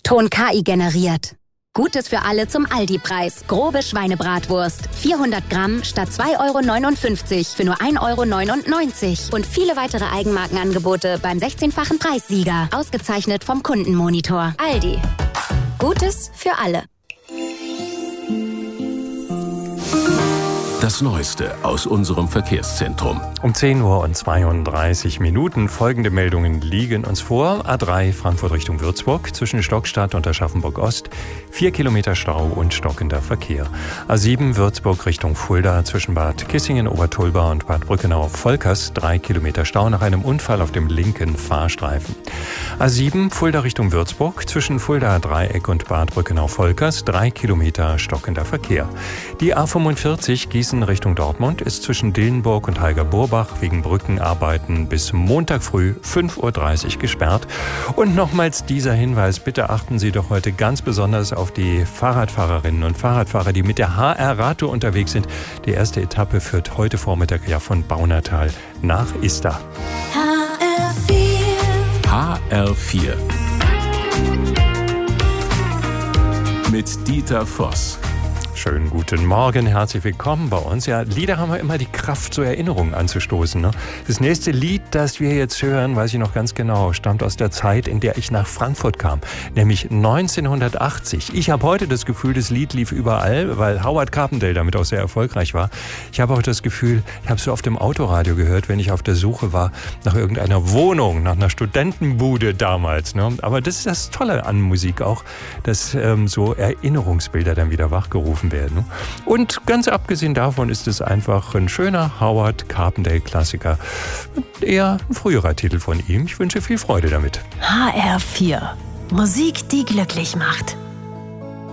Ton KI generiert. Gutes für alle zum Aldi-Preis. Grobe Schweinebratwurst. 400 Gramm statt 2,59 € für nur 1,99 € Und viele weitere Eigenmarkenangebote beim 16-fachen Preissieger. Ausgezeichnet vom Kundenmonitor. Aldi. Gutes für alle. Das Neueste aus unserem Verkehrszentrum. Um 10:32 folgende Meldungen liegen uns vor. A3 Frankfurt Richtung Würzburg zwischen Stockstadt und Aschaffenburg Ost. 4 Kilometer Stau und stockender Verkehr. A7 Würzburg Richtung Fulda zwischen Bad Kissingen, Obertolba und Bad Brückenau-Volkers. 3 Kilometer Stau nach einem Unfall auf dem linken Fahrstreifen. A7 Fulda Richtung Würzburg zwischen Fulda Dreieck und Bad Brückenau-Volkers. 3 Kilometer stockender Verkehr. Die A45 Gießen Richtung Dortmund ist zwischen Dillenburg und Heiger-Burbach wegen Brückenarbeiten bis Montag früh 5:30 Uhr gesperrt. Und nochmals dieser Hinweis, bitte achten Sie doch heute ganz besonders auf die Fahrradfahrerinnen und Fahrradfahrer, die mit der HR-Radtour unterwegs sind. Die erste Etappe führt heute Vormittag ja von Baunatal nach Ista. HR4 mit Dieter Voss. Schönen guten Morgen, herzlich willkommen bei uns. Ja, Lieder haben wir immer die Kraft, zur Erinnerung anzustoßen. Ne? Das nächste Lied, das wir jetzt hören, weiß ich noch ganz genau, stammt aus der Zeit, in der ich nach Frankfurt kam, nämlich 1980. Ich habe heute das Gefühl, das Lied lief überall, weil Howard Carpendale damit auch sehr erfolgreich war. Ich habe auch das Gefühl, ich habe es so auf dem Autoradio gehört, wenn ich auf der Suche war nach irgendeiner Wohnung, nach einer Studentenbude damals. Ne? Aber das ist das Tolle an Musik auch, dass so Erinnerungsbilder dann wieder wachgerufen werden. Und ganz abgesehen davon ist es einfach ein schöner Howard Carpendale-Klassiker. Eher ein früherer Titel von ihm. Ich wünsche viel Freude damit. HR4. Musik, die glücklich macht.